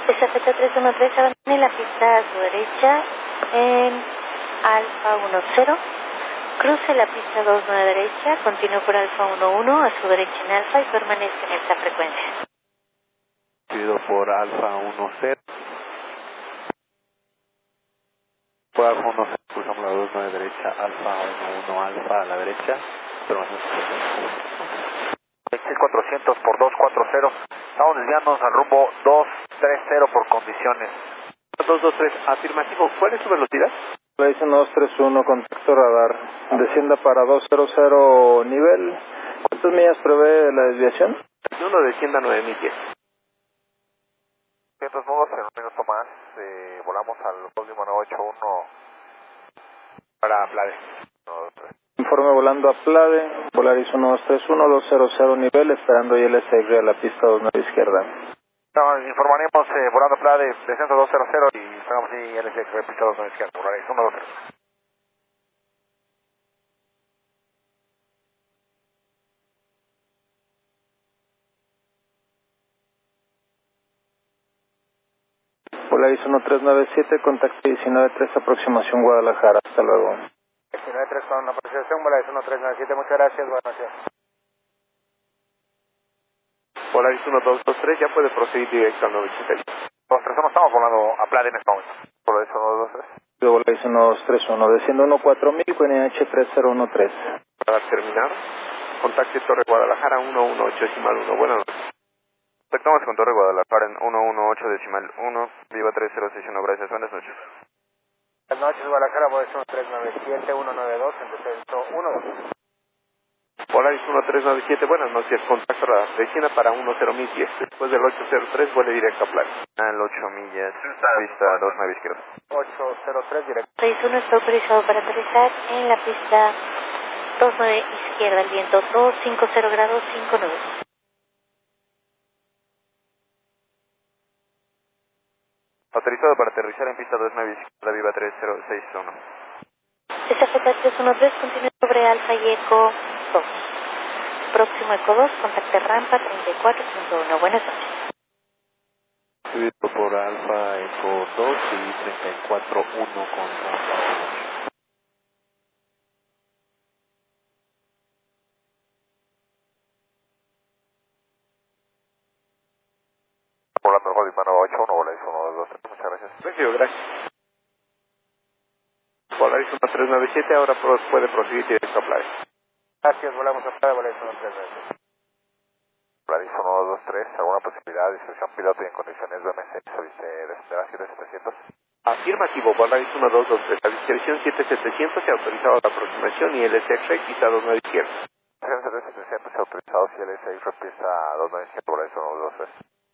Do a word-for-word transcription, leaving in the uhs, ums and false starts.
S F T tres uno tres, abandone la pista a su derecha en Alfa uno cero. Cruce la pista dos nueve derecha, continúe por Alfa uno uno a su derecha en Alfa y permanezca en esta frecuencia. Pido por Alfa uno cero. Por Alfa uno cero, cruzamos la dos nueve derecha, Alfa uno uno, Alfa a la derecha. seis cuatrocientos por dos cuatro cero. Estamos desviándonos al rumbo dos tres cero por condiciones. dos dos tres, afirmativo. ¿Cuál es su velocidad? Le dicen dos tres uno, contacto radar. Descienda para dos cero cero nivel. ¿Cuántas millas prevé la desviación? uno descienda nueve mil pies. Vientos nudos, en un minuto más eh, volamos al Código nueve ocho uno para Plade. Informe volando a Plade, Volaris uno dos tres uno, dos cero cero nivel, esperando I L S R a la pista dos nueve izquierda. No, informaremos eh, volando a Plade, descenso dos cero cero y esperamos I L S R, pista dos nueve izquierda, Volaris uno dos cero. Volaris uno tres nueve siete, contacto diecinueve tres, aproximación Guadalajara, hasta luego. diecinueve tres con aproximación, Volaris uno tres nueve siete, muchas gracias, buenas noches. Volaris uno dos dos tres, ya puede proseguir directo al nueve ochenta y uno. dos tres uno, estamos volando a Plade en este momento. Volaris uno dos tres. Volaris uno dos tres uno, desciendo uno cuatro mil con N H tres cero uno tres. Para terminar, contacte Torre Guadalajara uno uno ocho decimal uno. Buenas noches. Contactamos con Torre Guadalajara en uno uno ocho decimal uno, Viva tres cero seis uno, gracias, buenas noches. Buenas noches, Guadalajara, Volaris uno tres nueve siete, uno nueve dos, en descenso uno dos. Volaris uno tres nueve siete, buenas noches, contacto radar, descienda para uno cero mil pies, después del ocho cero tres vuele directo a Playa. Al ocho millas, pista dos nueve izquierda. ocho cero tres directo. seis uno está autorizado para aterrizar en la pista dos nueve izquierda, el viento dos cinco cero grados cinco nueve. Autorizado para aterrizar en pista dos nueve izquierda, Viva tres cero seis uno. S F T tres uno tres, continúe sobre Alfa y Eco dos. Próximo Eco dos, contacte rampa treinta y cuatro punto uno. Buenas noches. Subido por Alfa Eco dos y treinta y cuatro punto uno con rampa. Volando Código nueve ocho uno, Volaris uno dos dos tres, muchas gracias. Sergio, gracias. Volaris uno tres nueve siete, ahora puede proseguir directo a Playa. Gracias, volamos a Playa, Volaris uno tres nueve siete. Volaris uno dos dos tres, ¿alguna posibilidad de instrucción piloto y en condiciones B M C de descender a siete setecientos? Afirmativo, Volaris uno dos dos tres, a discreción siete setecientos, se ha autorizado la aproximación y L S X, pista dos nueve izquierda. siete setecientos, se ha autorizado y L S X, pista dos nueve izquierda, Volaris uno dos tres.